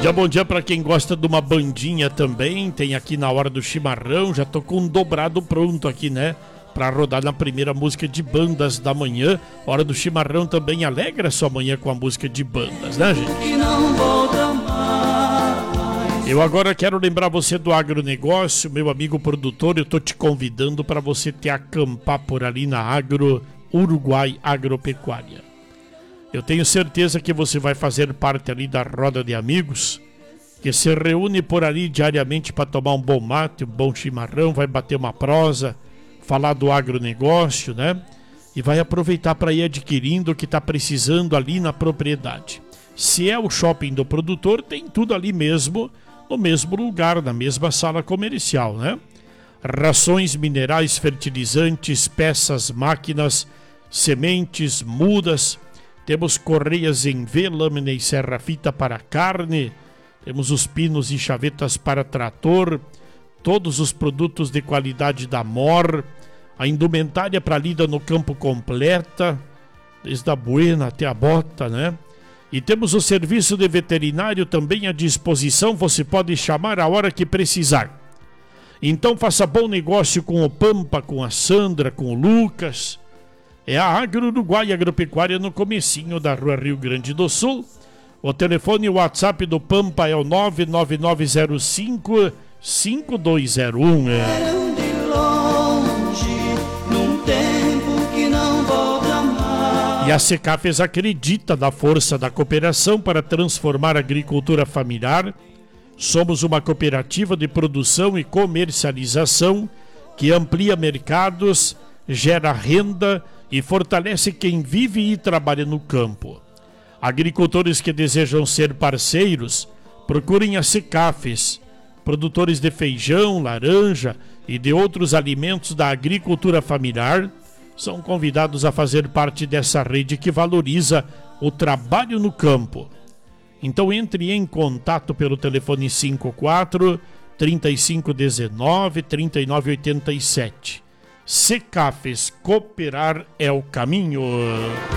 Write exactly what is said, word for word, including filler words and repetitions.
dia, bom dia para quem gosta de uma bandinha também. Tem aqui na hora do chimarrão, já tô com um dobrado pronto aqui, né? Para rodar na primeira música de bandas da manhã. Hora do chimarrão também alegra sua manhã com a música de bandas, né, gente? Eu agora quero lembrar você do agronegócio, meu amigo produtor. Eu tô te convidando para você te acampar por ali na Agro Uruguai Agropecuária. Eu tenho certeza que você vai fazer parte ali da roda de amigos que se reúne por ali diariamente para tomar um bom mate, um bom chimarrão, vai bater uma prosa, falar do agronegócio, né? E vai aproveitar para ir adquirindo o que está precisando ali na propriedade. Se é o shopping do produtor, tem tudo ali mesmo, no mesmo lugar, na mesma sala comercial, né? Rações, minerais, fertilizantes, peças, máquinas, sementes, mudas. Temos correias em V, lâmina e serra-fita para carne. Temos os pinos e chavetas para trator. Todos os produtos de qualidade da M O R. A indumentária para lida no campo completa. Desde a buena até a bota, né? E temos o serviço de veterinário também à disposição. Você pode chamar a hora que precisar. Então faça bom negócio com o Pampa, com a Sandra, com o Lucas. É a Agro Uruguai Agropecuária no comecinho da Rua Rio Grande do Sul. O telefone e o WhatsApp do Pampa é o nove nove nove zero cinco cinco dois zero um. É. E a Secafes acredita na força da cooperação para transformar a agricultura familiar. Somos uma cooperativa de produção e comercialização que amplia mercados, gera renda e fortalece quem vive e trabalha no campo. Agricultores que desejam ser parceiros, procurem a Secafes. Produtores de feijão, laranja e de outros alimentos da agricultura familiar são convidados a fazer parte dessa rede que valoriza o trabalho no campo. Então entre em contato pelo telefone cinquenta e quatro, trinta e cinco dezenove, trinta e nove oitenta e sete. Secafes, cooperar é o caminho.